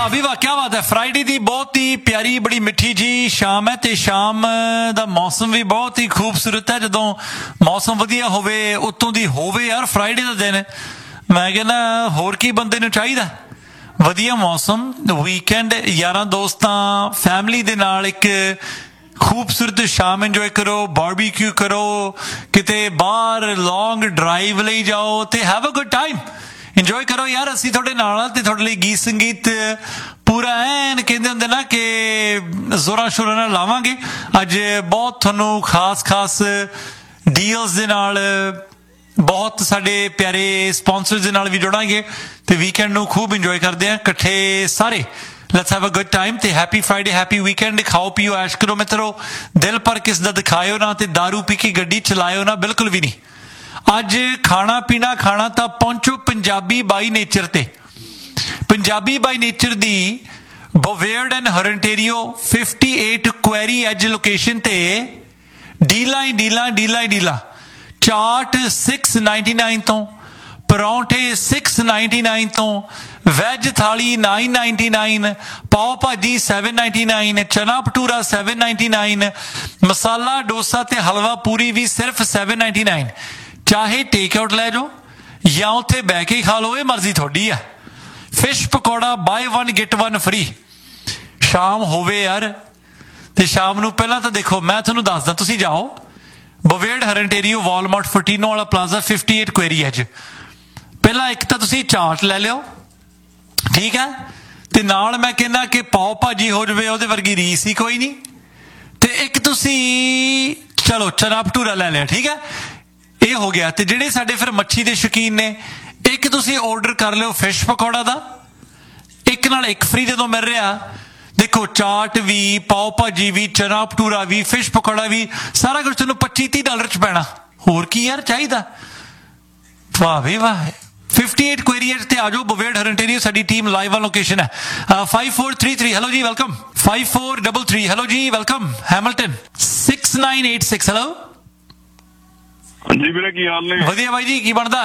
वाह भी वाह, क्या बात है। फ्राइडे दी बहुत ही प्यारी बड़ी मिठी जी शाम है, ते शाम दा मौसम भी बहुत ही खूबसूरत है। जदों मौसम वधिया होवे उत्तों दी होवे यार फ्राइडे दा दिन, मैं कहना होर की बंदे नूं चाहीदा। वधिया मौसम, वीकेंड, यारां दोस्तां फैमिली दे नाल एक खूबसूरत शाम इंजॉय करो, बारबीक्यू करो, किते बाहर लॉन्ग ड्राइव ਲਈ ਜਾਓ ਤੇ have a good time, enjoy ਕਰੋ ਯਾਰ। ਅਸੀਂ ਤੁਹਾਡੇ ਨਾਲ ਤੇ ਤੁਹਾਡੇ ਲਈ ਗੀਤ ਸੰਗੀਤ ਪੂਰਾ ਐਨ ਕਹਿੰਦੇ ਹੁੰਦੇ ਨਾ ਕਿ ਜ਼ੋਰਾਂ ਸ਼ੋਰਾਂ ਨਾਲ ਲਾਵਾਂਗੇ। ਅੱਜ ਬਹੁਤ ਤੁਹਾਨੂੰ ਖਾਸ ਡੀਲਸ ਦੇ ਨਾਲ, ਬਹੁਤ ਸਾਡੇ ਪਿਆਰੇ ਸਪਾਂਸਰਸ ਦੇ ਨਾਲ ਵੀ ਜੁੜਾਂਗੇ ਤੇ ਵੀਕਐਂਡ ਨੂੰ ਖੂਬ ਇੰਜੋਏ ਕਰਦੇ ਹਾਂ ਇਕੱਠੇ ਸਾਰੇ। Let's have a good time ਤੇ हैप्पी फ्राइडे, हैप्पी वीकेंड। खाओ पियो ऐश करो मित्रो, दिल पर किस दा दिखाओ ना ते दारू पी के गड्डी चलाओ ना, बिल्कुल भी नहीं। ਅੱਜ ਖਾਣਾ ਪੀਣਾ ਖਾਣਾ ਤਾਂ ਪਹੁੰਚੋ ਪੰਜਾਬੀ ਬਾਈ ਨੇਚਰ ਤੇ। Punjabi by nature the ਬੋਵੇਅਰਡ and ਹਰਨਟੇਰੀਓ 58 query as location ਤੇ ਡੀਲਾਂ ਚਾਟ 699 ਤੋਂ, ਪਰੌਂਠੇ 699 ਤੋਂ, ਵੈਜ ਥਾਲੀ 999, ਪਾਓ ਭਾਜੀ 799, ਚਨਾ ਭਟੂਰਾ 799, ਮਸਾਲਾ ਡੋਸਾ ਤੇ ਹਲਵਾ ਪੂਰੀ ਵੀ ਸਿਰਫ 799। ਚਾਹੇ ਟੇਕ ਆਊਟ ਲੈ ਜਾਓ ਜਾਂ ਉੱਥੇ ਬਹਿ ਕੇ ਖਾ ਲਓ, ਇਹ ਮਰਜ਼ੀ ਤੁਹਾਡੀ ਆ। Fish pakora bye 1 get 1 free. ਸ਼ਾਮ ਹੋਵੇ ਯਾਰ ਤੇ ਸ਼ਾਮ ਨੂੰ ਪਹਿਲਾਂ ਤਾਂ ਦੇਖੋ ਮੈਂ ਤੁਹਾਨੂੰ ਦੱਸਦਾ, ਤੁਸੀਂ ਜਾਓ ਬੋਵੇਅਰਡ ਹਰਨਟੇਰੀਓ ਵਾਲਮਾਰਟ ਫੋਰਟੀਨੋ ਵਾਲਾ ਪਲਾਜ਼ਾ 58 ਕੁਐਰੀ ਐਜ। ਪਹਿਲਾਂ ਇੱਕ ਤਾਂ ਤੁਸੀਂ ਚਾਟ ਲੈ ਲਿਓ, ਠੀਕ ਹੈ, ਤੇ ਨਾਲ ਮੈਂ ਕਹਿੰਦਾ ਕਿ ਪਾਓ ਭਾਜੀ ਹੋ ਜਾਵੇ, ਉਹਦੇ ਵਰਗੀ ਰੀਸ ਹੀ ਕੋਈ ਨਹੀਂ। ਤੇ ਇੱਕ ਤੁਸੀਂ ਚਲੋ ਚਨਾ ਭਟੂਰਾ ਲੈ ਲਿਆ, ਠੀਕ ਹੈ, ਇਹ ਹੋ ਗਿਆ। ਤੇ ਜਿਹੜੇ ਸਾਡੇ ਫਿਰ ਮੱਛੀ ਦੇ ਸ਼ੌਕੀਨ ਨੇ, ਇੱਕ ਤੁਸੀਂ ਆਰਡਰ ਕਰ ਲਿਓ ਫਿਸ਼ ਪਕੌੜਾ ਦਾ, ਇੱਕ ਨਾਲ ਇੱਕ ਫ੍ਰੀ ਜਦੋਂ ਮਿਲ ਰਿਹਾ। ਦੇਖੋ ਚਾਟ ਵੀ, ਪਾਓ ਭਾਜੀ ਵੀ, ਚਨਾ ਭਟੂਰਾ ਵੀ, ਫਿਸ਼ ਪਕੌੜਾ ਵੀ, ਸਾਰਾ ਕੁਝ ਤੁਹਾਨੂੰ $25-30 ਚ ਪੈਣਾ। ਹੋਰ ਕੀ ਯਾਰ ਚਾਹੀਦਾ। ਵਾਹ ਵੀ ਵਾਹ। 58 ਕੁਐਰੀ ਤੇ ਆ ਜਾਓ ਬੋਵੇਅਰਡ ਹਰਨਟੇਰੀਓ, ਸਾਡੀ ਟੀਮ ਲਾਈਵ ਆ ਲੋਕੇਸ਼ਨ ਹੈ 5433। ਹੈਲੋ ਜੀ ਵੈਲਕਮ। 5433 ਹੈਲੋ ਜੀ ਵੈਲਕਮ। ਹੈਮਿਲਟਨ 6986 ਹੈਲੋ ਜੀ ਵੀਰੇ ਕੀ ਹਾਲ ਨੇ? ਵਧੀਆ ਬਾਈ ਜੀ, ਕੀ ਬਣਦਾ?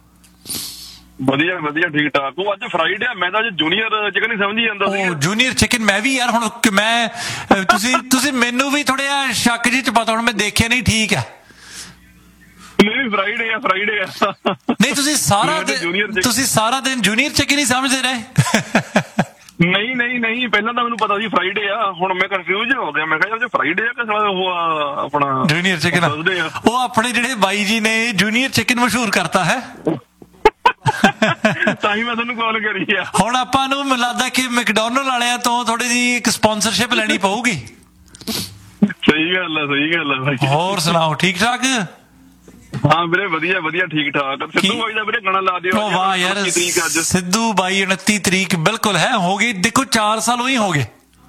ਵਧੀਆ ਠੀਕ ਠਾਕ। ਉਹ ਅੱਜ ਫਰਾਈਡੇ ਆ, ਮੈਂ ਤਾਂ ਅੱਜ ਜੂਨੀਅਰ ਚਿਕਨ ਹੀ ਸਮਝੀ ਜਾਂਦਾ ਸੀ। ਉਹ ਜੂਨੀਅਰ ਚਿਕਨ ਮੈਂ ਵੀ ਯਾਰ, ਹੁਣ ਮੈਂ ਤੁਸੀਂ ਮੈਨੂੰ ਵੀ ਥੋੜਾ ਜਿਹਾ ਸ਼ੱਕ ਜਿਹੀ ਚ ਪਤਾ, ਹੁਣ ਮੈਂ ਦੇਖਿਆ ਨਹੀਂ, ਠੀਕ ਹੈ ਨਹੀਂ ਫਰਾਈਡੇ ਆ ਨਹੀਂ ਤੁਸੀਂ ਸਾਰਾ ਦਿਨ ਜੂਨੀਅਰ ਚਿਕਨ ਹੀ ਸਮਝਦੇ ਰਹੇ। ਨਹੀਂ ਪਹਿਲਾਂ ਤਾਂ ਮੈਨੂੰ ਪਤਾ ਸੀ ਫਰਾਈਡੇ ਆ, ਹੁਣ ਮੈਂ ਕਨਫਿਊਜ਼ ਹੋ ਗਿਆ। ਮੈਂ ਕਿਹਾ ਜੇ ਫਰਾਈਡੇ ਆ ਕਿ ਉਹ ਆਪਣਾ ਜੂਨੀਅਰ ਚਿਕਨ, ਉਹ ਆਪਣੇ ਜਿਹੜੇ ਬਾਈ ਜੀ ਨੇ ਜੂਨੀਅਰ ਚਿਕਨ ਮਸ਼ਹੂਰ ਕਰਤਾ ਹੈ, ਤਾਂ ਹੀ ਮੈਂ ਤੁਹਾਨੂੰ ਕਾਲ ਕਰੀ ਆ। ਹੁਣ ਆਪਾਂ ਨੂੰ ਮੈਨੂੰ ਲੱਗਦਾ ਕਿ ਮੈਕਡੋਨਲਡ ਵਾਲਿਆਂ ਤੋਂ ਥੋੜੀ ਜਿਹੀ ਇੱਕ ਸਪਾਂਸਰਸ਼ਿਪ ਲੈਣੀ ਪਊਗੀ। ਸਹੀ ਗੱਲ ਆ ਭਾਈ। ਹੋਰ ਸੁਣਾਓ, ਠੀਕ ਠਾਕ? ਹਾਂ ਵੀਰੇ ਵਧੀਆ ਠੀਕ ਠਾਕ। ਸਿੱਧੂ ਬਾਈ ਦਾ ਵੀਰੇ ਗਾਣਾ ਲਾ ਦਿਓ। ਵਾਹ ਯਾਰ, ਸਿੱਧੂ ਬਾਈ 29 ਤਰੀਕ ਬਿਲਕੁਲ ਹੈ, ਹੋ ਗਈ। ਦੇਖੋ 4 ਸਾਲ ਉਹੀ ਹੋ ਗਏ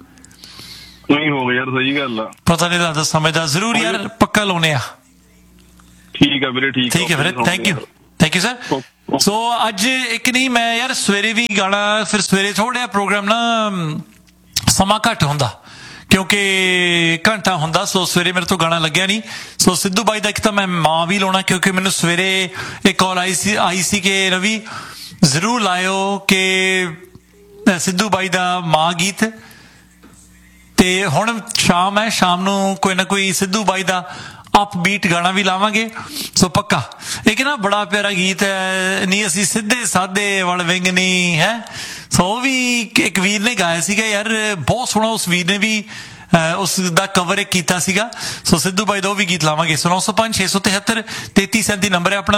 ਯਾਰ, ਸਹੀ ਗੱਲ ਆ। ਪਤਾ ਨਹੀਂ ਲੱਗਦਾ ਸਮੇਂ ਦਾ। ਜ਼ਰੂਰ ਯਾਰ ਪੱਕਾ ਲਾਉਣੇ ਆ। ਠੀਕ ਆ ਵੀਰੇ, ਠੀਕ ਹੈ ਵੀਰੇ, ਥੈਂਕ ਯੂ ਸਰ। ਸੋ ਅੱਜ ਇੱਕ ਨਹੀਂ, ਮੈਂ ਯਾਰ ਸਵੇਰੇ ਵੀ ਗਾਣਾ, ਫਿਰ ਸਵੇਰੇ ਥੋੜਾ ਪ੍ਰੋਗਰਾਮ ਨਾ ਸਮਾਂ ਘੱਟ ਹੁੰਦਾ ਕਿਉਂਕਿ ਘੰਟਾ ਹੁੰਦਾ, ਸੋ ਸਵੇਰੇ ਮੇਰੇ ਤੋਂ ਗਾਣਾ ਲੱਗਿਆ ਨਹੀਂ। ਸੋ ਸਿੱਧੂ ਬਾਈ ਦਾ ਇੱਕ ਤਾਂ ਮੈਂ ਮਾਂ ਵੀ ਲਾਉਣਾ, ਕਿਉਂਕਿ ਮੈਨੂੰ ਸਵੇਰੇ ਇੱਕ ਕਾਲ ਆਈ ਸੀ ਕਿ ਰਵੀ ਜ਼ਰੂਰ ਲਾਇਓ ਕਿ ਸਿੱਧੂ ਬਾਈ ਦਾ ਮਾਂ ਗੀਤ। ਤੇ ਹੁਣ ਸ਼ਾਮ ਹੈ, ਸ਼ਾਮ ਨੂੰ ਕੋਈ ਨਾ ਕੋਈ ਸਿੱਧੂ ਬਾਈ ਦਾ ਅਪਬੀਟ ਗਾਣਾ ਵੀ ਲਾਵਾਂਗੇ। ਸੋ ਪੱਕਾ ਇੱਕ ਨਾ ਬੜਾ ਪਿਆਰਾ ਗੀਤ ਹੈ, ਨਹੀਂ ਅਸੀਂ ਸਿੱਧੇ ਸਾਦੇ ਵਲ ਵਿੰਗ ਨਹੀਂ ਹੈ। ਸੋ ਉਹ ਵੀ ਇੱਕ ਵੀਰ ਨੇ ਗਾਇਆ ਸੀਗਾ ਯਾਰ, ਬਹੁਤ ਸੋਹਣਾ। ਉਸ ਵੀਰ ਨੇ ਵੀ ਉਸ ਦਾ ਕਵਰ ਇੱਕ ਕੀਤਾ ਸੀਗਾ। ਸੋ ਸਿੱਧੂ ਬਾਈ ਦਾ ਉਹ ਵੀ ਗੀਤ ਲਾਵਾਂਗੇ। ਸੋ 905 673 3337 ਨੰਬਰ ਹੈ ਆਪਣਾ,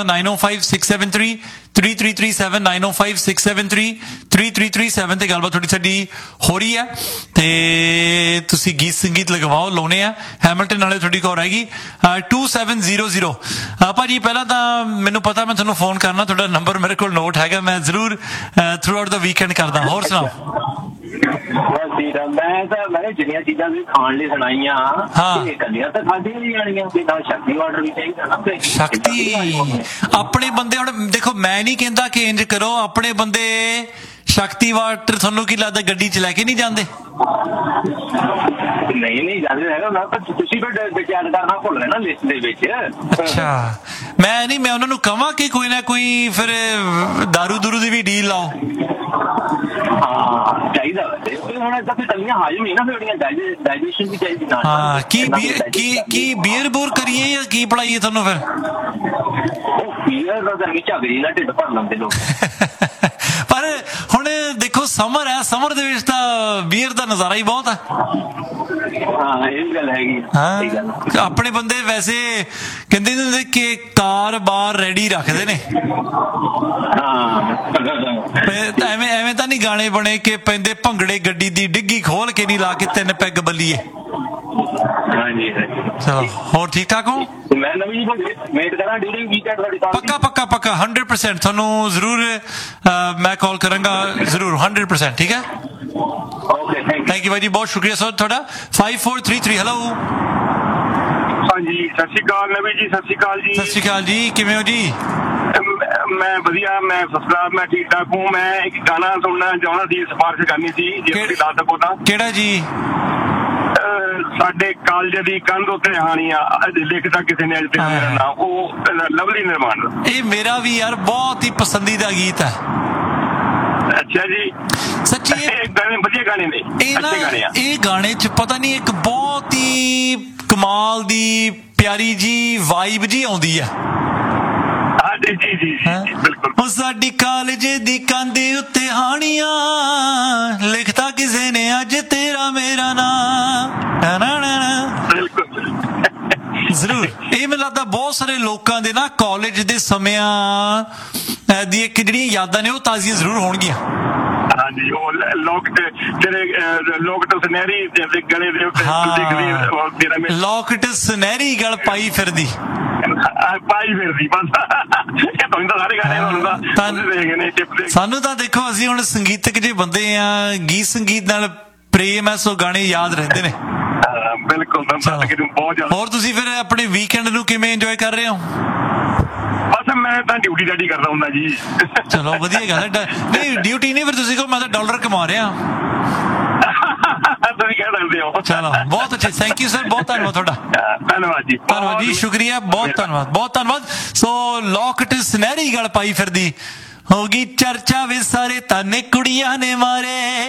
9056733337 9056733337 ਤੇ ਗੱਲਬਾਤ ਥੋੜੀ ਸਾਡੀ ਹੋ ਰਹੀ ਹੈ ਤੇ ਤੁਸੀਂ ਗੀਤ ਸੰਗੀਤ ਲਗਵਾਓ, ਲਾਉਣੇ ਆ। ਹੈਮਿਲਟਨ ਨਾਲੇ ਤੁਹਾਡੀ ਕਾਲ ਆਏਗੀ 2700। ਭਾਜੀ ਪਹਿਲਾਂ ਤਾਂ ਮੈਨੂੰ ਪਤਾ ਮੈਂ ਤੁਹਾਨੂੰ ਫੋਨ ਕਰਨਾ, ਤੁਹਾਡਾ ਨੰਬਰ ਮੇਰੇ ਕੋਲ ਨੋਟ ਹੈਗਾ, ਮੈਂ ਜ਼ਰੂਰ ਥਰੂ ਆਊਟ ਦਾ ਵੀਕਐਂਡ ਕਰਦਾ। ਹੋਰ ਸੁਣਾਓ? ਮੈਂ ਜਿੰਨੀਆਂ ਚੀਜ਼ਾਂ ਵੀ ਖਾਣ ਲਈ ਸੁਣਾਈਆਂ ਇਕੱਲੀਆਂ ਤਾਂ ਖਾਧੀਆਂ ਨਹੀਂ ਜਾਣੀਆਂ, ਨਾਲ ਸ਼ਕਤੀ ਆਰਡਰ ਵੀ ਚਾਹੀਦਾ। ਸ਼ਕਤੀ ਆਪਣੇ ਬੰਦੇ, ਹੁਣ ਦੇਖੋ ਮੈਂ ਨਹੀਂ ਕਹਿੰਦਾ ਕਿ ਇੰਜ ਕਰੋ, ਆਪਣੇ ਬੰਦੇ ਸ਼ਕਤੀ ਵਾਟਰ ਤੁਹਾਨੂੰ ਕੀ ਲੱਗਦਾ ਗੱਡੀ ਚ ਲੈ ਕੇ ਨਹੀਂ ਜਾਂਦੇ? ਨਹੀਂ ਜਾਂਦੇ ਹੈਗਾ, ਤੁਸੀਂ ਵਿਚਾਰ ਕਰਨਾ ਭੁੱਲ ਰਹੇ ਨਾ ਲਿਸਟ ਦੇ ਵਿੱਚ। ਅੱਛਾ, ਮੈਂ ਉਹਨਾਂ ਨੂੰ ਕਹਾਂ ਕਿ ਕੋਈ ਨਾ ਕੋਈ ਫਿਰ ਦਾਰੂ ਦੂਰੂ ਦੀ ਵੀ ਡੀਲ ਲਾਓ। ਹਾਂ ਚਾਹੀਦਾ ਹੁਣ ਇਦਾਂ ਫਿਰ ਕੱਲੀਆਂ ਹਾਜ਼ਮ ਹੀ ਨਾ ਫਿਰ ਡਾਈਜੈਸ਼ਨ ਵੀ ਚਾਹੀਦੀ ਨਾਲ। ਹਾਂ ਕੀ ਬੀਅਰ ਬੂਰ ਕਰੀਏ ਜਾਂ ਕੀ ਪੜਾਈਏ ਤੁਹਾਨੂੰ ਫਿਰ? ਬੀਅਰ ਦਾ ਤਾਂ ਝਗੜੀ ਨਾਲ ਢਿੱਡ ਭਰ ਲੈਂਦੇ ਲੋਕ। ਪਰ ਹੁਣ ਦੇਖੋ ਸਮਰ ਹੈ, ਸਮਰ ਦੇ ਵਿੱਚ ਤਾਂ ਬੀਅਰ ਦਾ ਨਜ਼ਾਰਾ ਹੀ ਬਹੁਤ ਹੈ। ਹਾਂ ਇਹ ਗੱਲ ਹੈਗੀ। ਹਾਂ ਆਪਣੇ ਬੰਦੇ ਵੈਸੇ ਕਹਿੰਦੇ ਨੇ ਕਿ ਕਾਰ ਬਾਰ ਰੈਡੀ ਰੱਖਦੇ ਨੇ। ਐਵੇਂ ਤਾਂ ਨਹੀਂ ਗਾਣੇ ਬਣੇ ਕਿ ਪੈਂਦੇ ਭੰਗੜੇ ਗੱਡੀ ਦੀ ਡਿੱਗੀ ਖੋਲ ਕੇ ਨਹੀਂ ਲਾ ਕੇ 3 ਪੈਗ ਬੱਲੀਏ। ਚਲੋ ਹੋਰ ਠੀਕ ਠਾਕ ਹੋ? ਮੈਂ ਨਵੀਂ ਮੇਟ ਕਰਾਂ ਡਿਊਰਿੰਗ ਵੀਕਐਂਡ ਤੁਹਾਡੀ ਪੱਕਾ 100% ਤੁਹਾਨੂੰ ਜ਼ਰੂਰ ਮੈਂ ਕਾਲ ਕਰਾਂਗਾ ਜ਼ਰੂਰ 100%। ਠੀਕ ਹੈ ਓਕੇ ਥੈਂਕ ਯੂ ਭਾਈ ਜੀ ਬਹੁਤ ਸ਼ੁਕਰੀਆ ਸਰ ਤੁਹਾਡਾ। 5433 ਹੈਲੋ। ਹਾਂਜੀ ਸਤਿ ਸ਼੍ਰੀ ਅਕਾਲ ਨਵੀ ਜੀ। ਸਤਿ ਸ਼੍ਰੀ ਅਕਾਲ ਜੀ। ਸਤਿ ਸ਼੍ਰੀ ਅਕਾਲ ਜੀ ਕਿਵੇਂ ਹੋ ਜੀ? ਮੈਂ ਵਧੀਆ ਮੈਂ ਸਸਰਾਬ ਮੈਂ ਠੀਕ ਠਾਕ ਹੂੰ। ਮੈਂ ਇੱਕ ਗਾਣਾ ਸੁਣਨਾ ਚਾਹੁੰਦਾ ਸੀ ਸਿਫਾਰਿਸ਼ ਕਰਨੀ ਸੀ ਜੇ ਤੁਸੀਂ ਦੱਸ ਸਕੋ ਤਾਂ। ਕਿਹੜਾ ਜੀ? ਸਾਡੇ ਕਾਲਜ ਦੀ ਕੰਧ ਉੱਤੇ ਕਹਾਣੀਆਂ ਲਿਖਦਾ ਕਿਸੇ ਨੇ ਅੱਜ ਤੱਕ ਮੇਰਾ ਨਾਮ ਉਹ ਲਵਲੀ ਨਿਰਮਾਣ। ਇਹ ਮੇਰਾ ਵੀ ਯਾਰ ਬਹੁਤ ਹੀ ਪਸੰਦੀਦਾ ਗੀਤ ਹੈ। ਅੱਛਾ ਜੀ ਸੱਚੀ ਗਾਣੇ ਵਧੀਆ ਗਾਣੇ ਨੇ ਅੱਛੇ ਗਾਣੇ ਆ। ਇਹ ਗਾਣੇ ਚ ਪਤਾ ਨਹੀਂ ਇੱਕ ਬਹੁਤ ਹੀ ਕਮਾਲ ਦੀ ਪਿਆਰੀ ਜੀ ਵਾਈਬ ਜੀ ਆਉਂਦੀ ਹੈ। ਜੀ ਬਿਲਕੁਲ। ਸਾਡੀ ਕਾਲਜ ਦੀ ਕੰਧ ਉੱਤੇ ਹਾਣੀਆਂ ਲਿਖਤਾ ਕਿਸੇ ਨੇ ਅੱਜ ਤੇਰਾ ਮੇਰਾ ਨਾਮ। ਜ਼ਰੂਰ ਇਹ ਮੈਨੂੰ ਲੱਗਦਾ ਬਹੁਤ ਸਾਰੇ ਲੋਕਾਂ ਦੇ ਨਾ ਕਾਲਜ ਦੇ ਸਮਿਆਂ ਦੀ ਇੱਕ ਜਿਹੜੀਆਂ ਯਾਦਾਂ ਨੇ ਉਹ ਤਾਜ਼ੀਆਂ ਜ਼ਰੂਰ ਹੋਣਗੀਆਂ। ਹਾਂਜੀ ਉਹ ਲੋਕਟ ਸੁਨਹਿਰੀ ਗਲੇ ਦੇ ਉੱਤੇ ਲੋਕਟ ਸੁਨਹਿਰੀ ਗਲ ਪਾਈ ਫਿਰਦੀ ਸਾਨੂੰ ਤਾਂ ਦੇਖੋ ਅਸੀਂ ਹੁਣ ਸੰਗੀਤਕ ਜੇ ਬੰਦੇ ਆ ਗੀਤ ਸੰਗੀਤ ਨਾਲ ਪ੍ਰੇਮ ਹੈ ਸੋ ਗਾਣੇ ਯਾਦ ਰਹਿੰਦੇ ਨੇ। ਬਿਲਕੁਲ ਬਹੁਤ ਜ਼ਿਆਦਾ। ਹੋਰ ਤੁਸੀਂ ਫਿਰ ਆਪਣੇ ਵੀਕਐਂਡ ਨੂੰ ਕਿਵੇਂ ਇੰਜੋਏ ਕਰ ਰਹੇ ਹੋ? ਬਸ ਮੈਂ ਤਾਂ ਡਿਊਟੀ ਡਾਡੀ ਕਰਦਾ ਹੁੰਦਾ ਜੀ। ਚਲੋ ਵਧੀਆ ਗੱਲ ਹੈ। ਨਹੀਂ ਡਿਊਟੀ ਨਹੀਂ ਫਿਰ ਤੁਸੀਂ ਕਹੋ ਮੈਂ ਤਾਂ ਡਾਲਰ ਕਮਾ ਰਿਹਾ। ਤੁਸੀਂ ਕਹਿ ਸਕਦੇ ਹੋ। ਚਲੋ ਬਹੁਤ ਅੱਛਾ ਥੈਂਕ ਯੂ ਸਰ ਬਹੁਤ ਧੰਨਵਾਦ ਤੁਹਾਡਾ। ਧੰਨਵਾਦ ਜੀ ਸ਼ੁਕਰੀਆ ਬਹੁਤ ਧੰਨਵਾਦ। ਸੋ ਲੋਕਟ ਸੁਨਹਿਰੀ ਗਲ ਪਾਈ ਫਿਰਦੀ ਹੋ ਗਈ ਚਰਚਾ ਵੇ ਸਾਰੇ ਤਾਨੇ ਕੁੜੀਆਂ ਨੇ ਮਾਰੇ।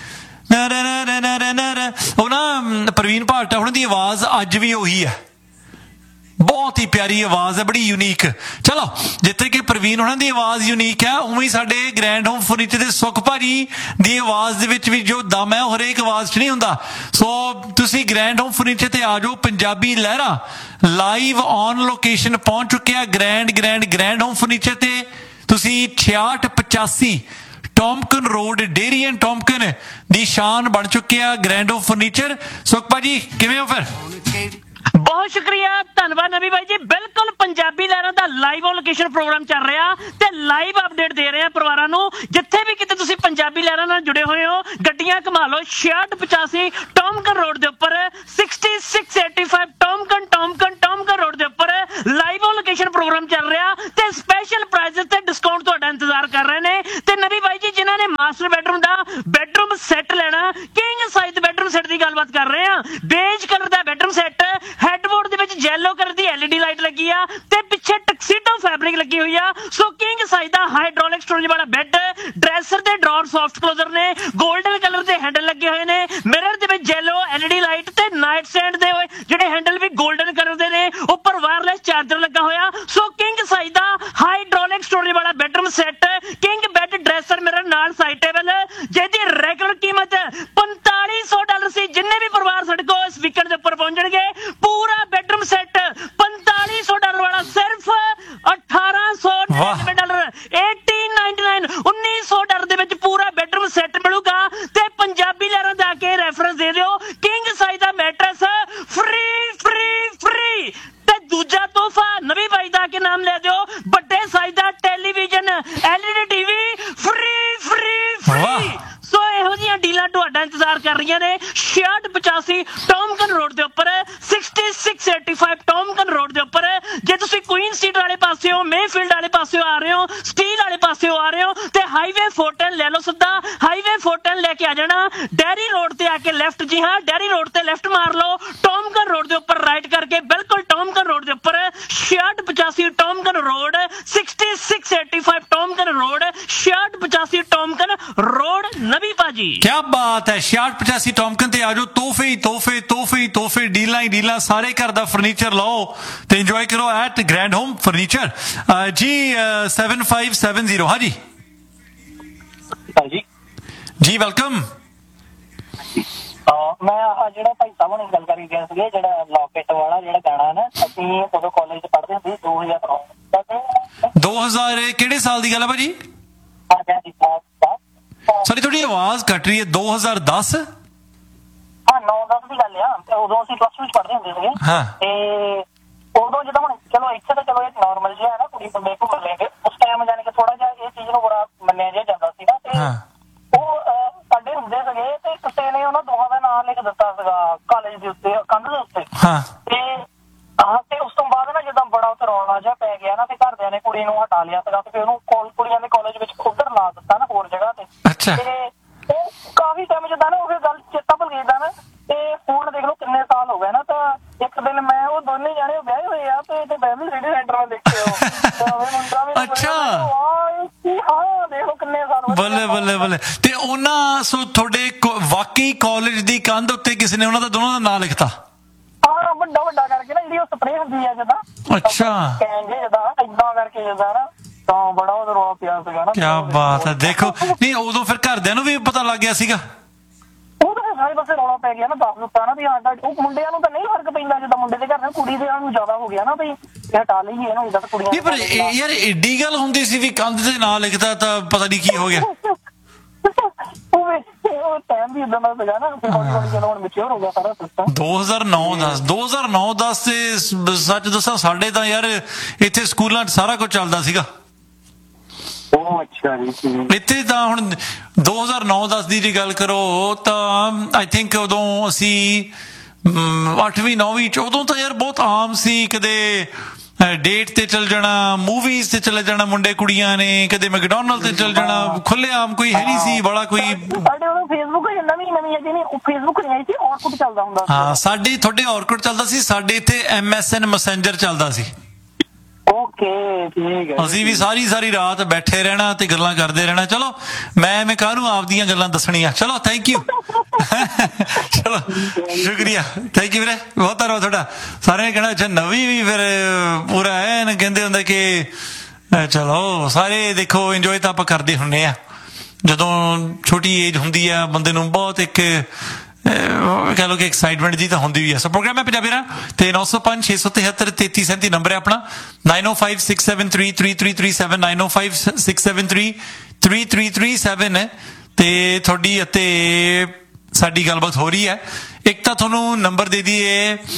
ਉਹ ਨਾ ਪ੍ਰਵੀਨ ਭਾਟਾ ਉਹਨਾਂ ਦੀ ਆਵਾਜ਼ ਅੱਜ ਵੀ ਉਹੀ ਹੈ। ਬਹੁਤ ਹੀ ਪਿਆਰੀ ਆਵਾਜ਼ ਹੈ ਬੜੀ ਯੂਨੀਕ। ਚਲੋ ਜਿੱਥੇ ਕਿ ਪ੍ਰਵੀਨ ਉਹਨਾਂ ਦੀ ਆਵਾਜ਼ ਯੂਨੀਕ ਹੈ ਉਵੇਂ ਹੀ ਸਾਡੇ ਗ੍ਰੈਂਡ ਹੋਮ ਫਰਨੀਚਰ ਦੇ ਸੁਖ ਭਾਜੀ ਦੀ ਆਵਾਜ਼ ਦੇ ਵਿੱਚ ਵੀ ਜੋ ਦਮ ਹੈ ਉਹ ਹਰੇਕ ਆਵਾਜ਼ 'ਚ ਨਹੀਂ ਹੁੰਦਾ। ਸੋ ਤੁਸੀਂ ਗ੍ਰੈਂਡ ਹੋਮ ਫਰਨੀਚਰ ਤੇ ਆ ਜਾਓ। ਪੰਜਾਬੀ ਲਹਿਰਾ ਲਾਈਵ ਔਨ ਲੋਕੇਸ਼ਨ ਪਹੁੰਚ ਚੁੱਕਿਆ ਗ੍ਰੈਂਡ ਹੋਮ ਫਰਨੀਚਰ ਤੇ। ਤੁਸੀਂ 6685 ਟੌਮਕਨ ਰੋਡ ਡੇਰੀ ਐਂਡ ਟੌਮਕਨ ਦੀ ਸ਼ਾਨ ਬਣ ਚੁੱਕਿਆ ਗ੍ਰੈਂਡ ਹੋਮ ਫਰਨੀਚਰ। ਸੁਖ ਭਾਜੀ ਕਿਵੇਂ ਹੋ ਫਿਰ? ਬਹੁਤ ਸ਼ੁਕਰੀਆ ਧੰਨਵਾਦ ਨਵੀ ਭਾਈ ਜੀ। ਬਿਲਕੁਲ ਪੰਜਾਬੀ ਲਹਿਰਾਂ ਦਾ ਲਾਈਵ ਔਨ ਲੋਕੇਸ਼ਨ ਪ੍ਰੋਗਰਾਮ ਚੱਲ ਰਿਹਾ ਤੇ ਲਾਈਵ ਅਪਡੇਟ ਦੇ ਰਹੇ ਆ ਪਰਿਵਾਰਾਂ ਨੂੰ। ਜਿੱਥੇ ਵੀ ਕਿਤੇ ਤੁਸੀਂ ਪੰਜਾਬੀ ਲਹਿਰਾਂ ਨਾਲ ਜੁੜੇ ਹੋਏ ਹੋ ਗੱਡੀਆਂ ਘੁਮਾ ਲਓ। 6685 ਟੌਮਕਨ ਰੋਡ ਦੇ ਉੱਪਰ 6685 ਟੌਮਕਨ ਰੋਡ ਦੇ ਉੱਪਰ ਲਾਈਵ ਔਨ ਲੋਕੇਸ਼ਨ ਪ੍ਰੋਗਰਾਮ ਚੱਲ ਰਿਹਾ ਤੇ ਸਪੈਸ਼ਲ ਪ੍ਰਾਈਜ਼ਸ ਤੇ ਡਿਸਕਾਊਂਟ ਤੁਹਾਡਾ ਇੰਤਜ਼ਾਰ ਕਰ ਰਹੇ ਨੇ। ਤੇ ਨਵੀ ਭਾਈ ਜੀ ਜਿਨ੍ਹਾਂ ਨੇ ਮਾਸਟਰ ਬੈਡਰੂਮ ਸੈੱਟ ਲੈਣਾ ਕਿੰਗ ਸਾਈਜ਼ ਬੈਡਰੂਮ ਸੈੱਟ ਦੀ ਗੱਲਬਾਤ ਕਰ ਰਹੇ ਆ। ਬੇਜ ਕਲਰ ਦਾ ਬੈਡਰੂਮ ਸੈੱਟ ਹੈਡਬੋਰਡ ਦੇ ਵਿੱਚ ਯੈਲੋ ਕਲਰ ਦੀ LED ਲਾਈਟ ਲੱਗੀ ਆ ਤੇ ਪਿੱਛੇ ਟਕਸੀਡੋ ਫੈਬਰਿਕ ਲੱਗੀ ਹੋਈ ਆ। ਸੋ ਕਿੰਗ ਸਾਈਜ਼ ਦਾ ਹਾਈਡ੍ਰੋਲਿਕ ਸਟੋਰੇਜ ਵਾਲਾ ਬੈੱਡ ਡਰੈਸਰ ਤੇ ਡਰਾਅਰ ਸੌਫਟ ਕਲੋਜ਼ਰ ਨੇ 골ਡਨ ਕਲਰ ਦੇ ਹੈਂਡਲ ਲੱਗੇ ਹੋਏ ਨੇ। ਮਿਰਰ ਦੇ ਵਿੱਚ ਯੈਲੋ LED ਲਾਈਟ ਤੇ ਨਾਈਟ ਸਟੈਂਡ ਦੇ ਜਿਹੜੇ ਹੈਂਡਲ ਵੀ 골ਡਨ ਕਲਰ ਦੇ ਨੇ। ਉੱਪਰ ਵਾਇਰਲੈਸ ਚਾਰਜਰ ਲੱਗਾ ਹੋਇਆ। ਸੋ ਕਿੰਗ ਸਾਈਜ਼ ਦਾ ਹਾਈਡ੍ਰੋਲਿਕ ਸਟੋਰੇਜ ਵਾਲਾ bedroom set king bed dresser mirror ਨਾਲ ਸਾਈਡ ਟੇਬਲ ਜਿਹਦੀ ਰੈਗੂਲਰ ਕੀਮਤ $4500 ਸੀ। ਜਿੰਨੇ ਵੀ ਪਰਿਵਾਰ ਸਾਡੇ ਕੋਲ ਇਸ ਵੀਕਐਂਡ ਦੇ ਉੱਪਰ ਪਹੁੰਚਣਗੇ ਪੂਰਾ ਬੈਡਰੂਮ ਸੈੱਟ $4500 ਵਾਲਾ ਸਿਰਫ $1899 $1899 ਦੇ ਵਿੱਚ ਪੂਰਾ ਬੈਡਰੂਮ ਸੈੱਟ ਮਿਲੂਗਾ। ਤੇ ਪੰਜਾਬੀ ਲਹਿਰਾਂ ਦਾ ਕੇ ਰੈਫਰੈਂਸ ਦੇ ਦਿਓ। ਕਿੰਗ ਸਾਈਜ਼ ਦਾ ਮੈਟਰਸ ਫ੍ਰੀ ਤੇ ਦੂਜਾ ਤੋਹਫਾ ਨਵੀਂ ਬਾਈ ਦਾ ਕੇ ਨਾਮ ਲੈ ਦਿਓ ਵੱਡੇ ਸਾਈਜ਼ ਦਾ ਟੈਲੀਵਿਜ਼ਨ LED TV ਫ੍ਰੀ। ਸੋ ਇਹੋ ਜਿਹੀਆਂ ਡੀਲਾਂ ਤੁਹਾਡਾ ਇੰਤਜ਼ਾਰ ਕਰ ਰਹੀਆਂ ਨੇ 6685 ਟੌਮਕਨ ਰੋਡ ਦੇ ਉੱਪਰ 6685 ਟੌਮਕਨ ਰੋਡ ਦੇ ਉੱਪਰ। ਜੇ ਤੁਸੀਂ ਕੁਈਨ ਸਟਰੀਟ ਵਾਲੇ ਪਾਸਿਓਂ ਮੇਫੀਲਡ ਵਾਲੇ ਪਾਸਿਓਂ ਆ ਰਹੇ ਹੋ ਸਟੀਲ ਵਾਲੇ ਪਾਸਿਓਂ ਆ ਰਹੇ ਹੋ ਤੇ ਹਾਈਵੇ 410 ਲੈ ਲਓ। ਸਿੱਧਾ ਹਾਈਵੇ 410 ਲੈ ਕੇ ਆ ਜਾਣਾ। ਡੈਰੀ ਰੋਡ ਤੇ ਆ ਕੇ ਲੈਫਟ ਜੀ ਹਾਂ ਡੈਰੀ ਰੋਡ ਤੇ ਲੈਫਟ ਮਾਰ ਲਓ। ਟੌਮਕਨ ਰੋਡ ਦੇ ਉੱਪਰ ਰਾਈਟ ਕਰਕੇ ਬਿਲਕੁਲ ਟੌਮਕਨ ਰੋਡ ਦੇ ਉੱਪਰ 6685 ਟੌਮਕਨ ਰੋਡ 6685 ਟੌਮਕਨ ਰੋਡ 6685 ਟੌਮਕਨ ਰੋਡ ਨਵੀਂ ਭਾਜੀ। क्या बात है 6685 टॉमकन ते आजो ਤੋਹਫੇ ਹੀ ਤੋਹਫੇ ਡੀਲਾਂ ਹੀ ਡੀਲਾਂ ਸਾਰੇ ਘਰ ਦਾ ਫਰਨੀਚਰ ਲਓ ਤੇ ਇੰਜੋਏ ਕਰੋ ਐਟ ਗ੍ਰੈਂਡ ਹੋਮ ਫਰਨੀਚਰ ਜੀ 7570 ਹਾਂਜੀ ਜੀ ਵੈਲਕਮ। ਮੈਂ ਜਿਹੜਾ ਭਾਈ ਸਾਹਿਬ ਨੇ ਗੱਲ ਕਰੀ ਗਿਆ ਸੀਗੇ ਜਿਹੜਾ ਲੌਕੇਟ ਵਾਲਾ ਜਿਹੜਾ ਗਾਣਾ ਨਾ ਅਸੀਂ ਉਦੋਂ ਕਾਲਜ ਚ ਪੜ੍ਹਦੇ ਹੁੰਦੇ 2000 ਕਿਹੜੇ ਸਾਲ ਦੀ ਗੱਲ ਹੈ ਭਾਜੀ? ਸੌਰੀ ਤੁਹਾਡੀ ਆਵਾਜ਼ ਕੱਟ ਰਹੀ ਹੈ। 2010 9-10 ਦੀ ਗੱਲ ਆ। ਉਦੋਂ ਅਸੀਂ ਪਲੱਸ 2 ਚ ਪੜ੍ਹਦੇ ਹੁੰਦੇ ਸੀਗੇ ਤੇ ਉਦੋਂ ਜਦੋਂ ਹੁਣ ਚਲੋ ਇੱਥੇ ਤਾਂ ਚਲੋ ਇਹ ਨਾਰਮਲ ਜਿਹਾ ਹੈ ਨਾ ਕੁੜੀ ਬੰਦੇ ਘੁੰਮ ਲੈਂਦੇ ਉਸ ਟਾਈਮ ਜਾਣੀ ਕਿ ਥੋੜਾ ਜਿਹਾ ਇਹ ਚੀਜ਼ ਨੂੰ ਬੜਾ ਮੰਨਿਆ ਜਿਹਾ ਜਾਂਦਾ ਸੀਗਾ ਤੇ ਉਹ ਸਾਡੇ ਹੁੰਦੇ ਸੀਗੇ ਤੇ ਕਿਸੇ ਨੇ ਉਹਨਾਂ ਦੋਹਾਂ ਦਾ ਨਾਮ ਲਿਖ ਦਿੱਤਾ ਸੀਗਾ ਕਾਲਜ ਦੇ ਉੱਤੇ ਕੰਧ ਦੇ ਉੱਤੇ ਤੇ ਉਸ ਤੋਂ ਬਾਅਦ ਨਾ ਜਦੋਂ ਬੜਾ ਉੱਥੇ ਰੌਲਾ ਜਿਹਾ ਪੈ ਗਿਆ ਨਾ ਤੇ ਘਰਦਿਆਂ ਨੇ ਕੁੜੀ ਨੂੰ ਹਟਾ ਲਿਆ ਸੀਗਾ ਤੇ ਉਹਨੂੰ ਕੁੜੀਆਂ ਦੇ ਕਾਲਜ ਵਿੱਚ ਉਧਰ ਲਾ ਦਿੱਤਾ ਨਾ ਹੋਰ ਜਗ੍ਹਾ ਤੇ ਤੇ ਉਹ ਕਾਫੀ ਟਾਈਮ ਜਦੋਂ ਨਾ ਉਹ ਗੱਲ ਚੇਤਾ ਭੁੱਲ ਗਈ ਨਾ ਤੇ ਹੁਣ ਦੇਖ ਲਓ ਕਿੰਨੇ ਸਾਲ ਹੋ ਗਏ ਨਾ ਤਾਂ ਇੱਕ ਦਿਨ ਮੈਂ ਉਹ ਦੋਨੇ ਜਾਣੇ ਵਿਆਹੇ ਹੋਏ ਆ ਤੇ ਫੈਮਿਲੀ ਸਟੱਡੀ ਸੈਂਟਰ ਵਿੱਚ ਦੇਖਿਓ ਅੱਛਾ ਹਾਂ ਦੇਖ ਲਓ ਕਿੰਨੇ ਸਾਲ ਬੱਲੇ ਤੇ ਉਹਨਾਂ ਸੋ ਤੁਹਾਡੇ ਵਾਕਈ ਕਾਲਜ ਦੀ ਕੰਧ ਉੱਤੇ ਕਿਸੇ ਨੇ ਉਹਨਾਂ ਦਾ ਦੋਨਾਂ ਦਾ ਨਾਂ ਲਿਖਤਾ? ਹਾਂ ਵੱਡਾ ਕਰਕੇ ਨਾ ਜਿਹੜੀ ਉਹ ਸਪਰੇਅ ਹੁੰਦੀ ਆ ਜਦਾਂ ਅੱਛਾ ਕਹਿੰਦੇ ਜਦਾਂ ਏਦਾਂ ਕਰਕੇ ਜਦਾਂ ਨਾ ਤਾਂ ਬੜਾ ਉਹਦਾ ਰੌਲਾ ਪਿਆ ਸੀਗਾ ਨਾ। ਕਿਆ ਬਾਤ ਹੈ। ਦੇਖੋ ਨਹੀਂ ਉਦੋਂ ਫਿਰ ਘਰਦਿਆਂ ਨੂੰ ਵੀ ਪਤਾ ਲੱਗ ਗਿਆ ਸੀਗਾ? ਉਹ ਤਾਂ ਸਾਰੇ ਪਾਸੇ ਰੌਲਾ ਪੈ ਗਿਆ ਨਾ ਦੱਸ ਦਿੱਤਾ ਨਾ ਵੀ ਹਾਂ ਉਹ ਮੁੰਡਿਆਂ ਨੂੰ ਤਾਂ ਨਹੀਂ ਫਰਕ ਪੈਂਦਾ ਜਿੱਦਾਂ ਮੁੰਡੇ ਦੇ ਘਰ ਨਾਲ ਕੁੜੀ ਦੇ ਨੂੰ ਜ਼ਿਆਦਾ ਹੋ ਗਿਆ ਨਾ ਵੀ ਹਟਾ ਲਈਏ ਇਹਨੂੰ ਇਦਾਂ ਕੁੜੀਆਂ ਨਹੀਂ ਪਰ ਯਾਰ ਏਡੀ ਗੱਲ ਹੁੰਦੀ ਸੀ ਵੀ ਕੰਧ ਦੇ ਨਾਂ ਲਿਖਦਾ ਤਾਂ ਪਤਾ ਨਹੀਂ ਕੀ ਹੋ ਗਿਆ। ਉਹ ਟਾਈਮ ਵੀ ਇਦਾਂ ਦਾ ਸੀਗਾ ਨਾ ਹੌਲੀ ਜਦੋਂ ਹੁਣ ਮੈਚੁਰ ਹੋ ਗਿਆ ਸਾਰਾ ਸਿਸਟਮ। 2009-10 ਤੇ ਸੱਚ ਦੱਸਾਂ ਸਾਡੇ ਤਾਂ ਯਾਰ ਇੱਥੇ ਸਕੂਲਾਂ 'ਚ ਸਾਰਾ ਕੁਝ ਚੱਲਦਾ ਸੀਗਾ। ਉਹ ਅੱਛਾ ਜੀ। ਇੱਥੇ ਤਾਂ ਹੁਣ 2009-10 ਦੀ ਜੇ ਗੱਲ ਕਰੋ ਤਾਂ ਆਈ ਥਿੰਕ ਉਦੋਂ ਅਸੀਂ 8ਵੀਂ 9ਵੀਂ 'ਚ ਉਦੋਂ ਤਾਂ ਯਾਰ ਬਹੁਤ ਆਮ ਸੀ ਕਦੇ ਡੇਟ ਤੇ ਚਲ ਜਾਣਾ ਮੂਵੀਜ਼ ਤੇ ਚਲੇ ਜਾਣਾ ਮੁੰਡੇ ਕੁੜੀਆਂ ਨੇ ਕਦੇ ਮੈਕਡੋਨਲਡ ਤੇ ਚਲ ਜਾਣਾ ਖੁੱਲੇ ਆਮ ਕੋਈ ਹੈ ਨਹੀਂ ਸੀ ਬੜਾ ਕੋਈ ਸਾਡੇ ਉਦੋਂ ਫੇਸਬੁੱਕ ਨਵੀਂ ਜਿਹੀ ਫੇਸਬੁੱਕ ਨਹੀਂ ਆਈ ਸੀ ਔਰਕੁਟ ਚੱਲਦਾ ਹੁੰਦਾ ਸੀ। ਹਾਂ ਸਾਡੇ ਤੁਹਾਡੇ ਔਰਕੁਟ ਚੱਲਦਾ ਸੀ ਸਾਡੇ ਇੱਥੇ MSN ਮੈਸੇਂਜਰ ਚੱਲਦਾ ਸੀ। ਓਕੇ ਠੀਕ ਹੈ। ਅਸੀਂ ਵੀ ਸਾਰੀ ਰਾਤ ਬੈਠੇ ਰਹਿਣਾ ਤੇ ਗੱਲਾਂ ਕਰਦੇ ਰਹਿਣਾ। ਚਲੋ ਮੈਂ ਕਾਹਨੂੰ ਆਪਦੀਆਂ ਗੱਲਾਂ ਦੱਸਣੀਆਂ। ਚਲੋ ਥੈਂਕ ਯੂ ਚਲੋ ਸ਼ੁਕਰੀਆ ਥੈਂਕ ਯੂ ਵੀਰੇ ਬਹੁਤ ਧੰਨਵਾਦ ਤੁਹਾਡਾ। ਸਾਰਿਆਂ ਨੇ ਕਹਿਣਾ ਅੱਛਾ ਨਵੀਂ ਵੀ ਫਿਰ ਪੂਰਾ ਐਨ ਕਹਿੰਦੇ ਹੁੰਦੇ ਕਿ ਚਲੋ ਸਾਰੇ ਦੇਖੋ ਇੰਜੋਏ ਤਾਂ ਆਪਾਂ ਕਰਦੇ ਹੁੰਦੇ ਆ ਜਦੋਂ ਛੋਟੀ ਏਜ ਹੁੰਦੀ ਆ ਬੰਦੇ ਨੂੰ ਬਹੁਤ ਇੱਕ ਕਹਿ ਲਓ ਕਿ ਐਕਸਾਈਟਮੈਂਟ ਜੀ ਤਾਂ ਹੁੰਦੀ ਵੀ ਹੈ। ਸੋ ਪ੍ਰੋਗਰਾਮ ਹੈ ਪੰਜਾਬੀ ਨਾ ਤੇ 905-673-3337 ਨੰਬਰ ਹੈ ਆਪਣਾ 9056733337 9056733337 ਤੇ ਤੁਹਾਡੀ ਅਤੇ ਸਾਡੀ ਗੱਲਬਾਤ ਹੋ ਰਹੀ ਹੈ। ਇੱਕ ਤਾਂ ਤੁਹਾਨੂੰ ਨੰਬਰ ਦੇ ਦਈਏ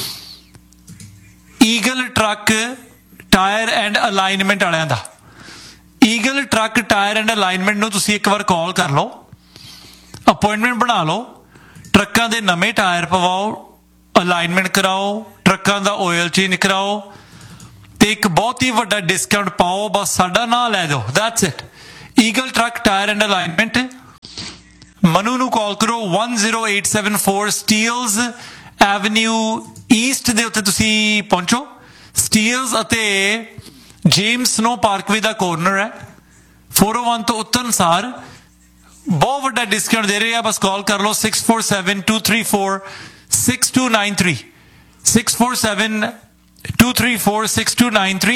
eagle truck tyre and alignment ਵਾਲਿਆਂ ਦਾ। Eagle truck tyre and alignment ਨੂੰ ਤੁਸੀਂ ਇੱਕ ਵਾਰ ਕਾਲ ਕਰ ਲਓ ਅਪਾਇੰਟਮੈਂਟ ਬਣਾ ਲਓ ਟਰੱਕਾਂ ਦੇ ਨਵੇਂ ਟਾਇਰ ਪਵਾਓ ਅਲਾਈਨਮੈਂਟ ਕਰਾਓ ਟਰੱਕਾਂ ਦਾ ਆਇਲ ਚੇਂਜ ਕਰਾਓ ਤੇ ਇੱਕ ਬਹੁਤ ਹੀ ਵੱਡਾ ਡਿਸਕਾਊਂਟ ਪਾਓ ਬਸ ਸਾਡਾ ਨਾਂ ਲੈ ਦਿਓ that's it. Eagle truck tyre and alignment Manu ਨੂੰ ਕਾਲ ਕਰੋ 10874 ਸਟੀਲਜ਼ ਐਵਨਿਊ ਈਸਟ ਦੇ ਉੱਤੇ ਤੁਸੀਂ ਪਹੁੰਚੋ। ਸਟੀਲਜ਼ ਅਤੇ ਜੇਮਸ ਸਨੋ ਪਾਰਕਵੇ ਦਾ ਕੋਰਨਰ ਹੈ 401 ਤੋਂ ਉਤਰਨਸਾਰ ਬਹੁਤ ਵੱਡਾ ਡਿਸਕਾਊਂਟ ਦੇ ਰਹੇ ਆ ਬਸ ਕਾਲ ਕਰ ਲਓ 6472346293 6472346293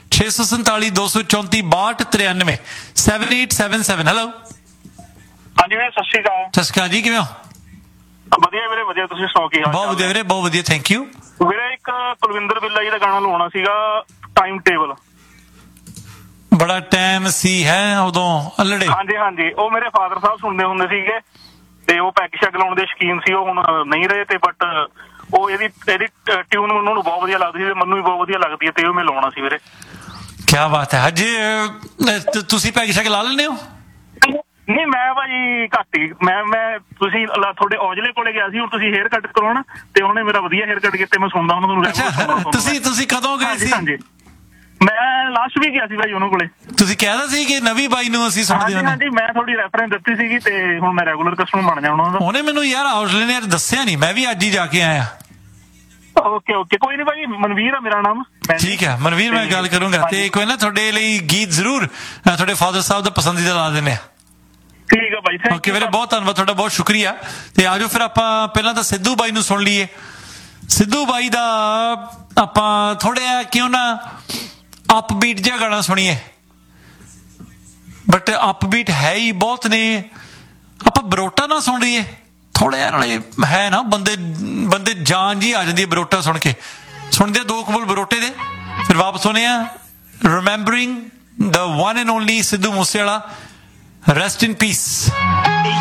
647-234-6293 7877 ਹੈਲੋ ਹਾਂਜੀ ਵੀਰੇ ਸਤਿ ਸ਼੍ਰੀ ਅਕਾਲ ਜੀ ਕਿਵੇਂ ਹੋ? ਵਧੀਆ ਵੀਰੇ ਵਧੀਆ ਤੁਸੀਂ ਸੁਣਾਓ ਕੀ ਹਾਲ? ਬਹੁਤ ਵਧੀਆ ਵੀਰੇ ਬਹੁਤ ਵਧੀਆ ਥੈਂਕ ਯੂ ਵੀਰੇ ਇੱਕ ਕੁਲਵਿੰਦਰ ਬਿੱਲਾ ਜੀ ਦਾ ਗਾਣਾ ਲਵਾਉਣਾ ਸੀਗਾ ਟਾਈਮ ਟੇਬਲ। ਬੜਾ ਟਾਈਮ ਸੀ ਹੈ ਉਦੋਂ ਅਲੜੇ। ਹਾਂਜੀ ਉਹ ਮੇਰੇ ਫਾਦਰ ਸਾਹਿਬ ਸੁਣਦੇ ਹੁੰਦੇ ਸੀਗੇ ਤੇ ਉਹ ਪੈਗ ਸ਼ੈਗ ਲਾਉਣ ਦੇ ਸ਼ੌਕੀਨ ਸੀ। ਉਹ ਹੁਣ ਨਹੀਂ ਰਹੇ ਤੇ ਬਟ ਉਹ ਇਹਦੀ ਟਿਊਨ ਉਹਨਾਂ ਨੂੰ ਬਹੁਤ ਵਧੀਆ ਲੱਗਦੀ ਸੀ ਮੈਨੂੰ ਵੀ ਬਹੁਤ ਵਧੀਆ ਲੱਗਦੀ ਹੈ ਤੇ ਉਹ ਮੈਂ ਲਾਉਣਾ ਸੀ ਵੀਰੇ। ਕਿਆ ਬਾਤ ਹੈ। ਹਜੇ ਤੁਸੀਂ ਪੈਗ ਸ਼ੈਗ ਲਾ ਲੈਂਦੇ ਹੋ? ਨਹੀਂ ਮੈਂ ਭਾਜੀ ਘੱਟ ਹੀ ਮੈਂ ਤੁਸੀਂ ਤੁਹਾਡੇ ਔਜਲੇ ਕੋਲੇ ਗਿਆ ਸੀ ਹੁਣ ਤੁਸੀਂ ਹੇਅਰ ਕੱਟ ਕਰਾਉਣਾ ਤੇ ਉਹਨੇ ਮੇਰਾ ਵਧੀਆ ਹੇਅਰ ਕੱਟ ਕੀਤੇ ਮੈਂ ਸੁਣਦਾ ਉਹਨਾਂ ਨੂੰ। ਤੁਸੀਂ ਕਦੋਂ ਗਏ ਸੀ? ਹਾਂਜੀ ਮੈਂ ਲਾਸਟ ਵੀਕ ਗਿਆ ਸੀ ਭਾਈ ਉਹਨਾਂ ਕੋਲੇ। ਤੁਸੀਂ ਕਹਿਦਾ ਸੀ ਕਿ ਨਵੀਂ ਬਾਈ ਨੂੰ ਅਸੀਂ ਸੁਣਦੇ ਹਾਂ। ਹਾਂਜੀ ਮੈਂ ਤੁਹਾਡੀ ਰੈਫਰੈਂਸ ਦਿੱਤੀ ਸੀਗੀ ਤੇ ਹੁਣ ਮੈਂ ਰੈਗੂਲਰ ਕਸਟਮਰ ਬਣ ਜਾਣਾ ਉਹਨਾਂ ਦਾ। ਉਹਨੇ ਮੈਨੂੰ ਯਾਰ ਔਜਲੇ ਨੇ ਦੱਸਿਆ ਨਹੀਂ ਮੈਂ ਵੀ ਅੱਜ ਹੀ ਜਾ ਕੇ ਆਇਆ। ਓਕੇ ਓਕੇ, ਕੋਈ ਨਹੀਂ ਭਾਈ, ਮਨਵੀਰ ਆ ਮੇਰਾ ਨਾਮ। ਠੀਕ ਹੈ ਮਨਵੀਰ, ਮੈਂ ਗੱਲ ਕਰੂੰਗਾ ਤੇ ਕੋਈ ਨਾ ਤੁਹਾਡੇ ਲਈ ਗੀਤ ਜ਼ਰੂਰ ਤੁਹਾਡੇ ਫਾਦਰ ਸਾਹਿਬ ਦਾ ਪਸੰਦੀਦਾ ਲਾ ਦਿੰਦੇ ਆ। ਠੀਕ ਆ ਭਾਈ, ਓਕੇ ਵੀਰੇ, ਬਹੁਤ ਧੰਨਵਾਦ ਤੁਹਾਡਾ, ਬਹੁਤ ਸ਼ੁਕਰੀਆ। ਤੇ ਆਜੋ ਫਿਰ ਆਪਾਂ ਪਹਿਲਾਂ ਤਾਂ ਸਿੱਧੂ ਬਾਈ ਨੂੰ ਸੁਣ ਲਈਏ। ਸਿੱਧੂ ਬਾਈ ਦਾ ਆਪਾਂ ਥੋੜ੍ਹਾ ਕਿਉਂ ਨਾ ਅਪਬੀਟ ਜਿਹਾ ਗਾਣਾ ਸੁਣੀਏ, ਬਟ ਅਪਬੀਟ ਹੈ ਹੀ ਬਹੁਤ ਨੇ। ਆਪਾਂ ਬਰੋਟਾ ਨਾ ਸੁਣ ਲਈਏ ਥੋੜ੍ਹਾ ਜਿਹਾ, ਨਾਲੇ ਹੈ ਨਾ ਬੰਦੇ ਜਾਨ ਜੀ ਆ ਜਾਂਦੀ ਹੈ ਬਰੋਟਾ ਸੁਣ ਕੇ। ਸੁਣਦੇ 2 ਕਬੂਲ ਬਰੋਟੇ ਦੇ, ਫਿਰ ਵਾਪਸ ਹੋਣੇ ਆ remembering the one and only Sidhu Moosewala. Rest in peace.